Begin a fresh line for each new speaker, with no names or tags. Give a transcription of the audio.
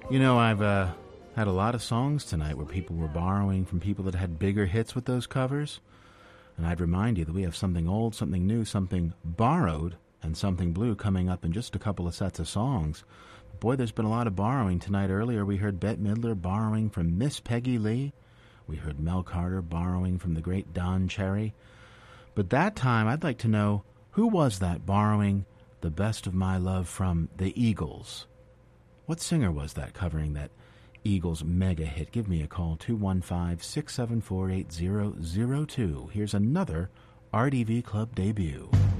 You know, I've had a lot of songs tonight where people were borrowing from people that had bigger hits with those covers. And I'd remind you that we have something old, something new, something borrowed, and something blue coming up in just a couple of sets of songs. Boy, there's been a lot of borrowing tonight. Earlier we heard Bette Midler borrowing from Miss Peggy Lee. We heard Mel Carter borrowing from the great Don Cherry. But that time I'd like to know, who was that borrowing The Best of My Love from the Eagles? What singer was that covering that Eagles mega hit? Give me a call, 215-674-8002. Here's another RDV Club debut.